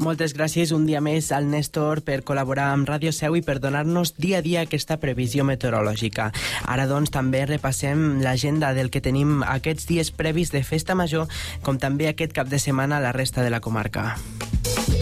Moltes gràcies un dia més al Néstor per col·laborar amb Ràdio Seu i per donar-nos dia a dia aquesta previsió meteorològica. Ara, doncs, també repassem l'agenda del que tenim aquests dies previs de Festa Major, com també aquest cap de setmana a la resta de la comarca.